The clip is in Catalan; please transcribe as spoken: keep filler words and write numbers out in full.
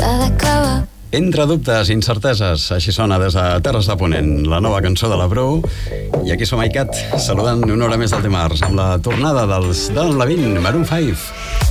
Entre dubtes, incerteses, així sona des de Terres de Ponent, la nova cançó de la Bru. I aquí som ICAT, saludant una hora més del dimarts, amb la tornada dels Don Lavin, Maroon five.